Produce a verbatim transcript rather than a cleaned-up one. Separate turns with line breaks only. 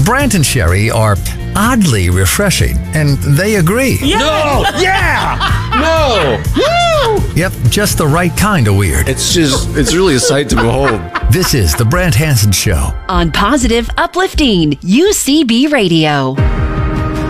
Brant and Sherry are oddly refreshing, and they agree.
Yeah.
No! Yeah! No! Woo!
Yep, just the right kind of weird.
It's just, it's really a sight to behold.
This is The Brant Hansen Show.
On Positive Uplifting U C B Radio.